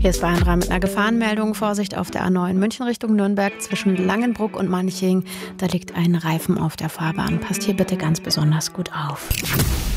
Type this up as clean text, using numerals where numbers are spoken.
Hier ist Bayern 3 mit einer Gefahrenmeldung. Vorsicht auf der A9 München Richtung Nürnberg zwischen Langenbruck und Manching. Da liegt ein Reifen auf der Fahrbahn. Passt hier bitte ganz besonders gut auf.